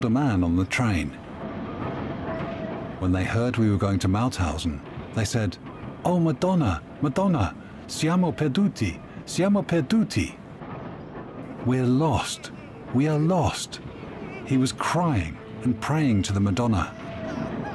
a man on the train. When they heard we were going to Mauthausen, they said, "Oh, Madonna, Madonna, siamo perduti, siamo perduti." We're lost, we are lost. He was crying and praying to the Madonna.